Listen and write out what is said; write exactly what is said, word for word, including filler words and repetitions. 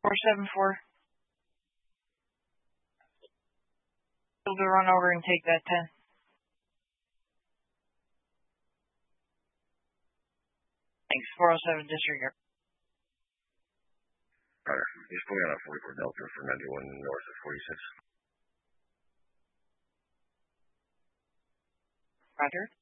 four seven four. Able to run over and take that ten. Thanks, four oh seven, disregard. Alright, he's pulling on a forty-four Delta for ninety-one north of forty-six. Roger.